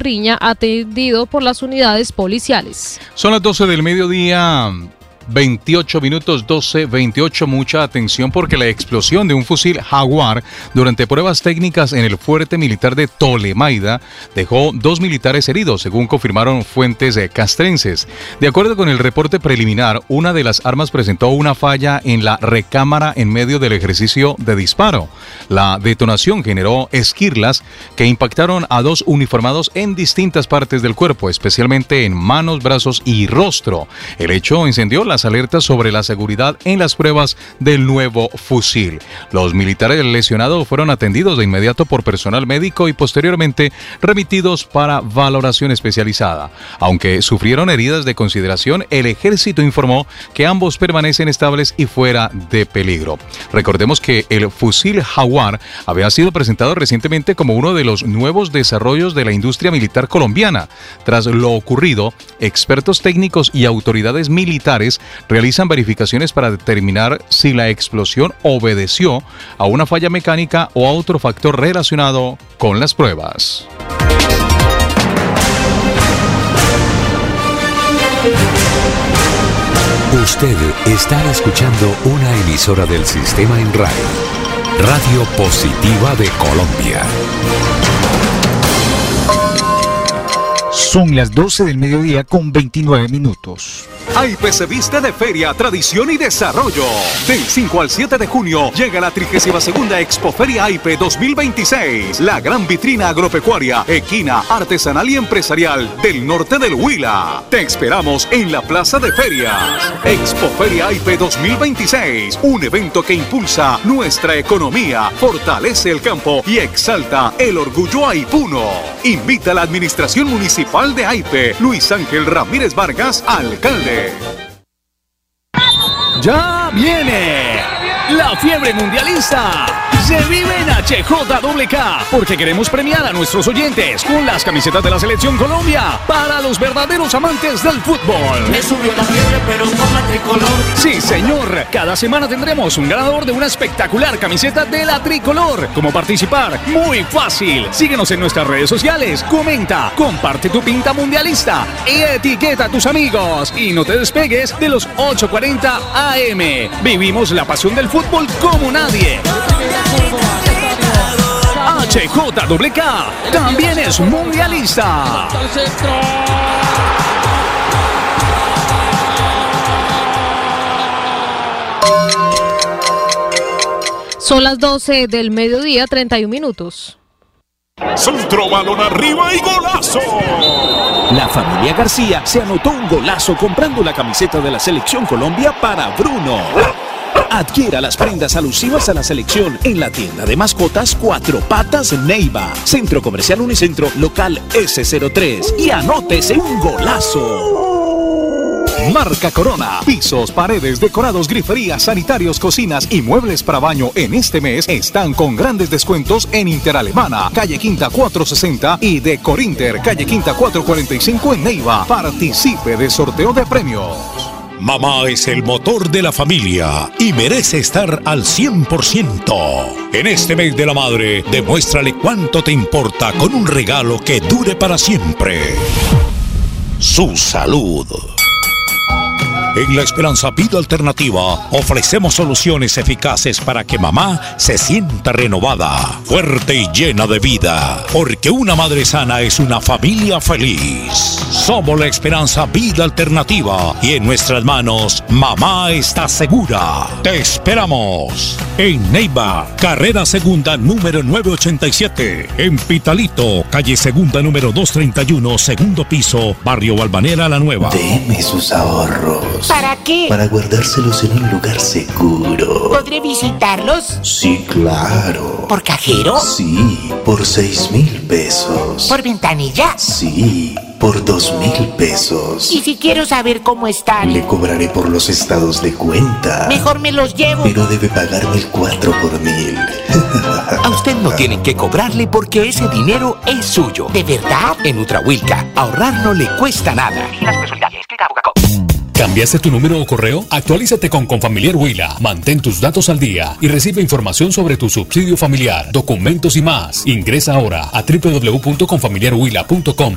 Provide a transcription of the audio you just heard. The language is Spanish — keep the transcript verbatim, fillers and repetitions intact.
Ubriña, atendido por las unidades policiales. Son las doce del mediodía. veintiocho minutos, doce, veintiocho, mucha atención porque la explosión de un fusil Jaguar durante pruebas técnicas en el fuerte militar de Tolemaida dejó dos militares heridos, según confirmaron fuentes castrenses. De acuerdo con el reporte preliminar, una de las armas presentó una falla en la recámara en medio del ejercicio de disparo. La detonación generó esquirlas que impactaron a dos uniformados en distintas partes del cuerpo, especialmente en manos, brazos y rostro. El hecho encendió la alertas sobre la seguridad en las pruebas del nuevo fusil. Los militares lesionados fueron atendidos de inmediato por personal médico y posteriormente remitidos para valoración especializada. Aunque sufrieron heridas de consideración, el ejército informó que ambos permanecen estables y fuera de peligro. Recordemos que el fusil Jaguar había sido presentado recientemente como uno de los nuevos desarrollos de la industria militar colombiana. Tras lo ocurrido, expertos técnicos y autoridades militares realizan verificaciones para determinar si la explosión obedeció a una falla mecánica o a otro factor relacionado con las pruebas. Usted está escuchando una emisora del Sistema En Radio, Radio Positiva de Colombia. Son las doce del mediodía con veintinueve minutos. AIPE se viste de feria, tradición y desarrollo. Del cinco al siete de junio llega la trigésima segunda Expoferia AIPE dos mil veintiséis, la gran vitrina agropecuaria, equina, artesanal y empresarial del norte del Huila. Te esperamos en la Plaza de Ferias. Expoferia AIPE dos mil veintiséis, un evento que impulsa nuestra economía, fortalece el campo y exalta el orgullo aipuno. Invita a la Administración Municipal de AIPE, Luis Ángel Ramírez Vargas, alcalde. ¡Ya viene! ¡La fiebre mundialista! Se vive en H J K K, porque queremos premiar a nuestros oyentes con las camisetas de la Selección Colombia para los verdaderos amantes del fútbol. Me subió la fiebre, pero con la tricolor. Sí, señor. Cada semana tendremos un ganador de una espectacular camiseta de la tricolor. ¿Cómo participar? Muy fácil. Síguenos en nuestras redes sociales, comenta, comparte tu pinta mundialista y etiqueta a tus amigos. Y no te despegues de los ocho cuarenta A M. Vivimos la pasión del fútbol como nadie. H J K K también es mundialista. Son las doce del mediodía, treinta y un minutos. Centro, balón arriba y golazo. La familia García se anotó un golazo comprando la camiseta de la Selección Colombia para Bruno. Adquiera las prendas alusivas a la selección en la tienda de mascotas Cuatro Patas Neiva, Centro Comercial Unicentro, local ese cero tres, y anótese un golazo. Marca Corona. Pisos, paredes, decorados, griferías, sanitarios, cocinas y muebles para baño en este mes están con grandes descuentos en Interalemana, calle Quinta cuatrocientos sesenta, y de Corinter, calle Quinta cuatrocientos cuarenta y cinco en Neiva. Participe de sorteo de premios. Mamá es el motor de la familia y merece estar al cien por ciento. En este mes de la madre, demuéstrale cuánto te importa con un regalo que dure para siempre. Su salud. En La Esperanza Vida Alternativa ofrecemos soluciones eficaces para que mamá se sienta renovada, fuerte y llena de vida. Porque una madre sana es una familia feliz. Somos La Esperanza Vida Alternativa y en nuestras manos, mamá está segura. Te esperamos en Neiva, carrera segunda número novecientos ochenta y siete. En Pitalito, calle segunda número doscientos treinta y uno, segundo piso, barrio Balvanera La Nueva. Deme sus ahorros. ¿Para qué? Para guardárselos en un lugar seguro. ¿Podré visitarlos? Sí, claro. ¿Por cajero? Sí, por seis mil pesos. ¿Por ventanilla? Sí, por dos mil pesos. ¿Y si quiero saber cómo están? Le cobraré por los estados de cuenta. Mejor me los llevo. Pero debe pagarme el cuatro por mil. A usted no tienen que cobrarle porque ese dinero es suyo. ¿De verdad? En Ultrahuilca, ahorrar no le cuesta nada. ¿Cambiaste tu número o correo? Actualízate con Confamiliar Huila. Mantén tus datos al día y recibe información sobre tu subsidio familiar, documentos y más. Ingresa ahora a doble u doble u doble u punto confamiliar huila punto com.